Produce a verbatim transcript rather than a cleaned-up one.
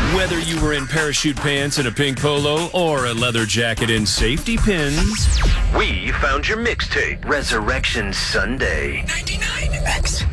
Whether you were in parachute pants and a pink polo or a leather jacket and safety pins, we found your mixtape, Resurrection Sunday. ninety-nine X.